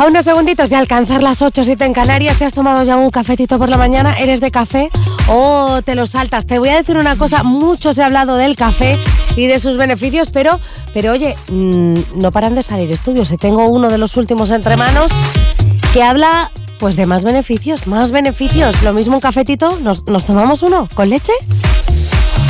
A unos segunditos de alcanzar las 8, 7 en Canarias. ¿Te has tomado ya un cafetito por la mañana? ¿Eres de café o te lo saltas? Te voy a decir una cosa, mucho se ha hablado del café y de sus beneficios, pero oye, no paran de salir estudios. Tengo uno de los últimos entre manos que habla pues de más beneficios. Lo mismo un cafetito, ¿nos tomamos uno con leche?